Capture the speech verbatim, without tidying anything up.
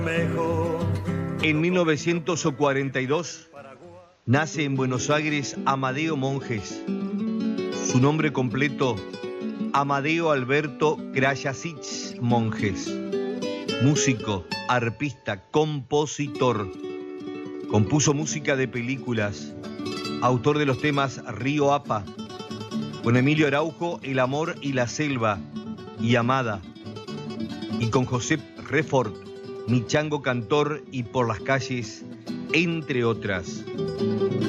En mil novecientos cuarenta y dos nace en Buenos Aires Amadeo Monjes. Su nombre completo, Amadeo Alberto Krajasic Monjes. Músico, arpista, compositor. Compuso música de películas. Autor de los temas Río Apa, con Emilio Araujo, El amor y la selva y Amada. Y con José Refort, Mi chango cantor y Por las calles, entre otras.